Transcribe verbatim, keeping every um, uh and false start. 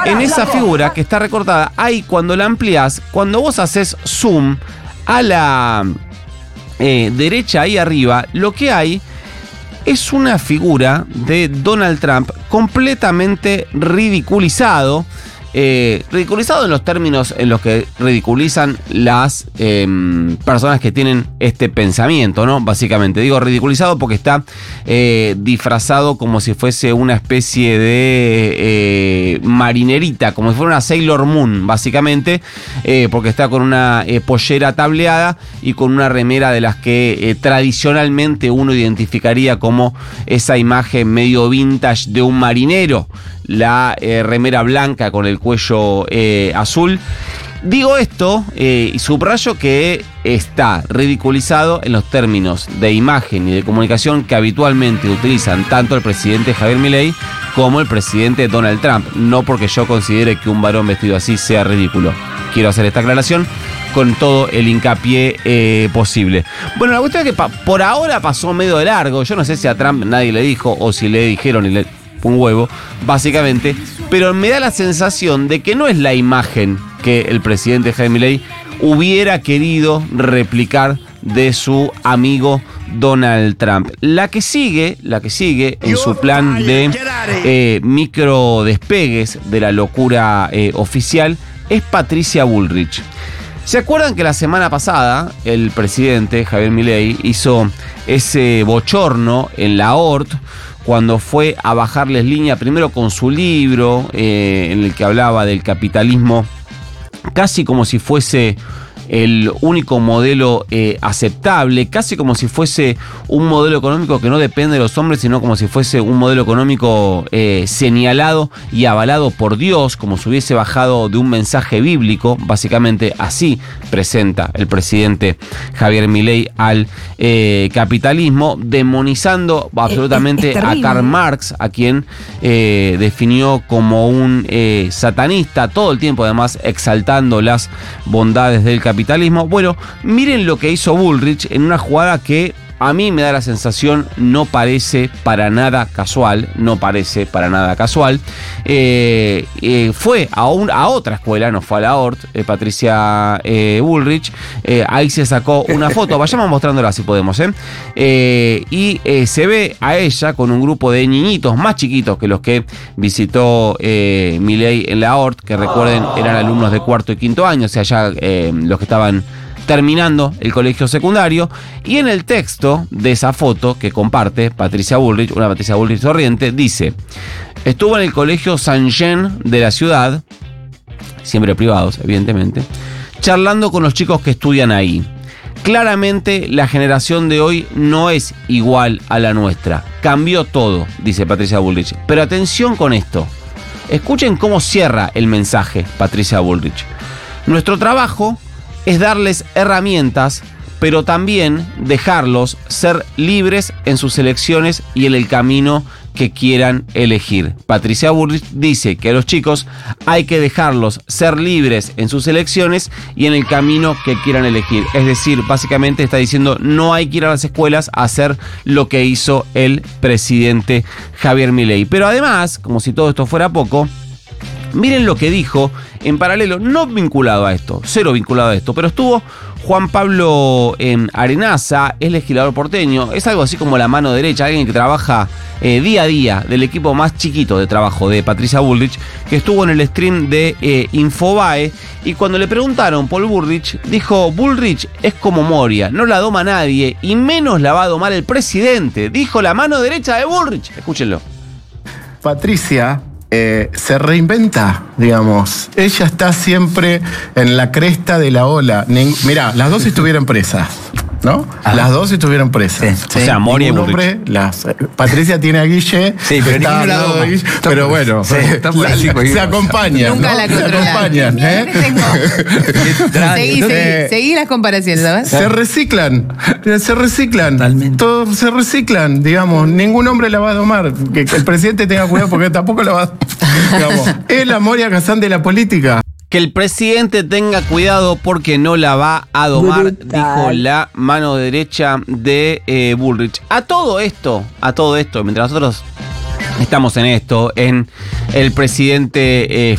en esa figura que está recortada, ahí cuando la ampliás, cuando vos haces zoom a la eh, derecha ahí arriba, lo que hay es una figura de Donald Trump completamente ridiculizado. Eh, ridiculizado en los términos en los que ridiculizan las eh, personas que tienen este pensamiento, ¿no? Básicamente, digo ridiculizado porque está eh, disfrazado como si fuese una especie de eh, marinerita, como si fuera una Sailor Moon, básicamente, eh, porque está con una eh, pollera tableada y con una remera de las que eh, tradicionalmente uno identificaría como esa imagen medio vintage de un marinero. La eh, remera blanca con el cuello eh, azul. Digo esto eh, y subrayo que está ridiculizado en los términos de imagen y de comunicación que habitualmente utilizan tanto el presidente Javier Milei como el presidente Donald Trump. No porque yo considere que un varón vestido así sea ridículo. Quiero hacer esta aclaración con todo el hincapié eh, posible. Bueno, la cuestión es que pa- por ahora pasó medio de largo. Yo no sé si a Trump nadie le dijo o si le dijeron y le... un huevo, básicamente, pero me da la sensación de que no es la imagen que el presidente Javier Milei hubiera querido replicar de su amigo Donald Trump. La que sigue, la que sigue en su plan de eh, micro despegues de la locura eh, oficial es Patricia Bullrich. ¿Se acuerdan que la semana pasada el presidente Javier Milei hizo ese bochorno en la O R T cuando fue a bajarles línea primero con su libro eh, en el que hablaba del capitalismo casi como si fuese el único modelo eh, aceptable, casi como si fuese un modelo económico que no depende de los hombres, sino como si fuese un modelo económico eh, señalado y avalado por Dios, como si hubiese bajado de un mensaje bíblico. Básicamente así presenta el presidente Javier Milei al eh, capitalismo, demonizando absolutamente es, es a Karl Marx, a quien eh, definió como un eh, satanista, todo el tiempo además exaltando las bondades del capitalismo. Capitalismo. Bueno, miren lo que hizo Bullrich en una jugada que a mí me da la sensación no parece para nada casual, no parece para nada casual. Eh, eh, fue a, un, a otra escuela, no fue a la O R T, eh, Patricia eh, Bullrich, eh, ahí se sacó una foto, vayamos mostrándola si podemos, ¿eh? Eh, y eh, se ve a ella con un grupo de niñitos más chiquitos que los que visitó eh, Milei en la O R T, que recuerden eran alumnos de cuarto y quinto año, o sea, ya eh, los que estaban terminando el colegio secundario, y en el texto de esa foto que comparte Patricia Bullrich, una Patricia Bullrich sonriente, dice: estuvo en el colegio Saint-Jean de la ciudad, siempre privados evidentemente, charlando con los chicos que estudian ahí. Claramente la generación de hoy no es igual a la nuestra, cambió todo, dice Patricia Bullrich. Pero atención con esto, escuchen cómo cierra el mensaje Patricia Bullrich: nuestro trabajo es darles herramientas, pero también dejarlos ser libres en sus elecciones y en el camino que quieran elegir. Patricia Bullrich dice que a los chicos hay que dejarlos ser libres en sus elecciones y en el camino que quieran elegir. Es decir, básicamente está diciendo no hay que ir a las escuelas a hacer lo que hizo el presidente Javier Milei. Pero además, como si todo esto fuera poco, miren lo que dijo en paralelo, no vinculado a esto, cero vinculado a esto, pero estuvo Juan Pablo eh, Arenaza, es legislador porteño, es algo así como la mano derecha, alguien que trabaja eh, día a día del equipo más chiquito de trabajo de Patricia Bullrich, que estuvo en el stream de eh, Infobae, y cuando le preguntaron por Bullrich, dijo: Bullrich es como Moria, no la doma nadie, y menos la va a domar el presidente, dijo la mano derecha de Bullrich. Escúchenlo. Patricia Eh, se reinventa, digamos. Ella está siempre en la cresta de la ola. Ning- Mirá, las dos estuvieron presas, ¿no? Ajá. Las dos estuvieron presas. Sí, sí. O sea, Moria y Ningún Bullrich. hombre, las, eh, Patricia tiene a Guille. Sí, pero está ninguno la al lado doma. de Guille, Está pero por- bueno, sí, está por la- ahí la- cualquier se cosa. acompañan. Nunca ¿no? la Se controlan. acompañan. ¿eh? Seguí, seguí, seguí las comparaciones, ¿sabes? Se reciclan, se reciclan. Totalmente. Todos se reciclan, digamos. Ningún hombre la va a domar. Que, que el presidente tenga cuidado porque tampoco la va a. Digamos, es la Moria Kazan de la política. Que el presidente tenga cuidado porque no la va a domar, Brutal. dijo la mano derecha de eh, Bullrich. A todo esto, a todo esto, mientras nosotros estamos en esto, en el presidente eh,